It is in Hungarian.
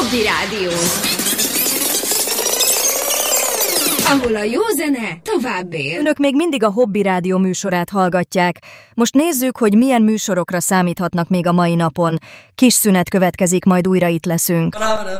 Hobby Rádió, ahol a jó zene tovább él. Önök még mindig a Hobby Rádió műsorát hallgatják. Most nézzük, hogy milyen műsorokra számíthatnak még a mai napon. Kis szünet következik, majd újra itt leszünk.